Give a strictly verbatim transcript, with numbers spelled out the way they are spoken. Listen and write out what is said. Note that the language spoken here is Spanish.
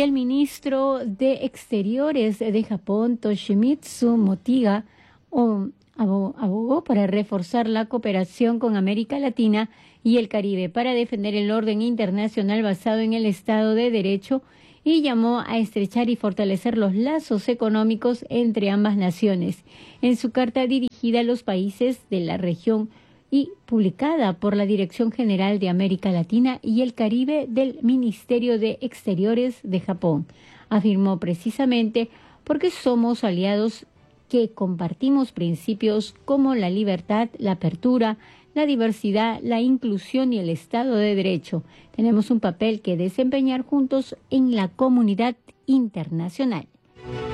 Y el ministro de Exteriores de Japón, Toshimitsu Motegi, abogó para reforzar la cooperación con América Latina y el Caribe para defender el orden internacional basado en el Estado de Derecho y llamó a estrechar y fortalecer los lazos económicos entre ambas naciones. En su carta dirigida a los países de la región y publicada por la Dirección General de América Latina y el Caribe del Ministerio de Exteriores de Japón, afirmó precisamente porque somos aliados que compartimos principios como la libertad, la apertura, la diversidad, la inclusión y el Estado de Derecho. Tenemos un papel que desempeñar juntos en la comunidad internacional.